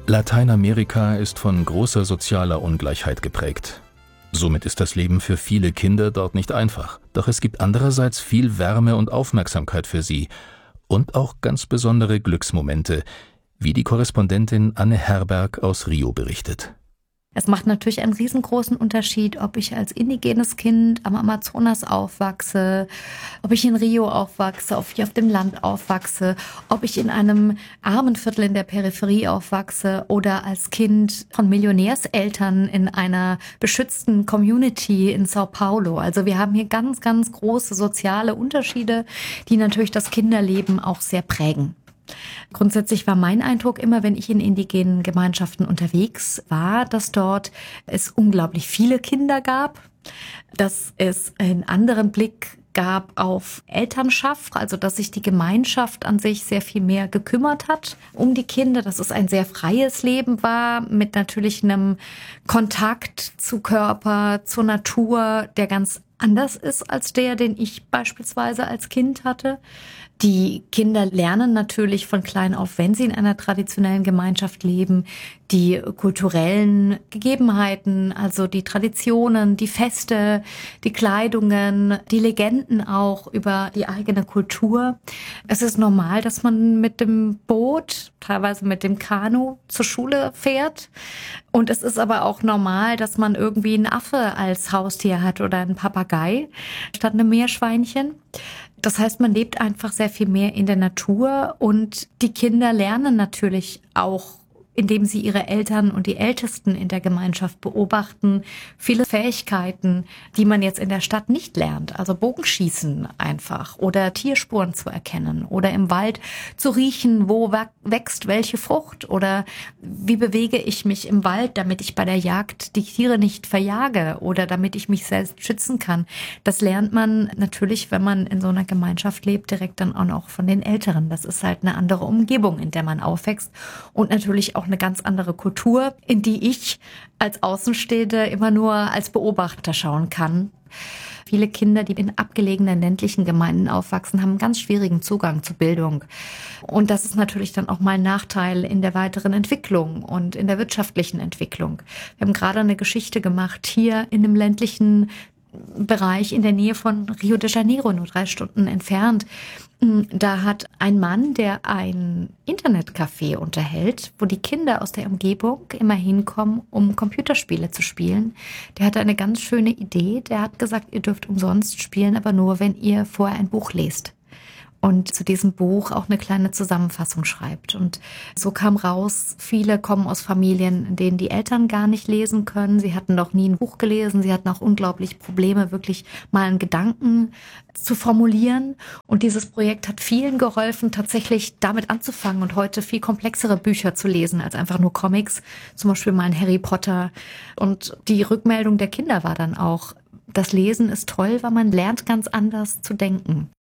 Lateinamerika ist von großer sozialer Ungleichheit geprägt. Somit ist das Leben für viele Kinder dort nicht einfach. Doch es gibt andererseits viel Wärme und Aufmerksamkeit für sie und auch ganz besondere Glücksmomente, wie die Korrespondentin Anne Herberg aus Rio berichtet. Es macht natürlich einen riesengroßen Unterschied, ob ich als indigenes Kind am Amazonas aufwachse, ob ich in Rio aufwachse, ob ich auf dem Land aufwachse, ob ich in einem armen Viertel in der Peripherie aufwachse oder als Kind von Millionärseltern in einer beschützten Community in Sao Paulo. Also wir haben hier ganz, ganz große soziale Unterschiede, die natürlich das Kinderleben auch sehr prägen. Grundsätzlich war mein Eindruck immer, wenn ich in indigenen Gemeinschaften unterwegs war, dass dort es unglaublich viele Kinder gab, dass es einen anderen Blick gab auf Elternschaft, also dass sich die Gemeinschaft an sich sehr viel mehr gekümmert hat um die Kinder, dass es ein sehr freies Leben war mit natürlich einem Kontakt zu Körper, zur Natur, der ganz anders ist als der, den ich beispielsweise als Kind hatte. Die Kinder lernen natürlich von klein auf, wenn sie in einer traditionellen Gemeinschaft leben, die kulturellen Gegebenheiten, also die Traditionen, die Feste, die Kleidungen, die Legenden auch über die eigene Kultur. Es ist normal, dass man mit dem Boot, teilweise mit dem Kanu zur Schule fährt. Und es ist aber auch normal, dass man irgendwie einen Affe als Haustier hat oder einen Papagei statt einem Meerschweinchen. Das heißt, man lebt einfach sehr viel mehr in der Natur und die Kinder lernen natürlich auch, indem sie ihre Eltern und die Ältesten in der Gemeinschaft beobachten, viele Fähigkeiten, die man jetzt in der Stadt nicht lernt. Also Bogenschießen einfach oder Tierspuren zu erkennen oder im Wald zu riechen, wo wächst welche Frucht oder wie bewege ich mich im Wald, damit ich bei der Jagd die Tiere nicht verjage oder damit ich mich selbst schützen kann. Das lernt man natürlich, wenn man in so einer Gemeinschaft lebt, direkt dann auch noch von den Älteren. Das ist halt eine andere Umgebung, in der man aufwächst und natürlich auch eine ganz andere Kultur, in die ich als Außenstehende immer nur als Beobachter schauen kann. Viele Kinder, die in abgelegenen ländlichen Gemeinden aufwachsen, haben einen ganz schwierigen Zugang zur Bildung. Und das ist natürlich dann auch mal ein Nachteil in der weiteren Entwicklung und in der wirtschaftlichen Entwicklung. Wir haben gerade eine Geschichte gemacht hier in einem ländlichen Bereich in der Nähe von Rio de Janeiro, nur 3 Stunden entfernt. Da hat ein Mann, der ein Internetcafé unterhält, wo die Kinder aus der Umgebung immer hinkommen, um Computerspiele zu spielen. Der hatte eine ganz schöne Idee. Der hat gesagt, ihr dürft umsonst spielen, aber nur, wenn ihr vorher ein Buch lest. Und zu diesem Buch auch eine kleine Zusammenfassung schreibt. Und so kam raus, viele kommen aus Familien, in denen die Eltern gar nicht lesen können. Sie hatten noch nie ein Buch gelesen. Sie hatten auch unglaublich Probleme, wirklich mal einen Gedanken zu formulieren. Und dieses Projekt hat vielen geholfen, tatsächlich damit anzufangen und heute viel komplexere Bücher zu lesen als einfach nur Comics. Zum Beispiel mal ein Harry Potter. Und die Rückmeldung der Kinder war dann auch, das Lesen ist toll, weil man lernt ganz anders zu denken.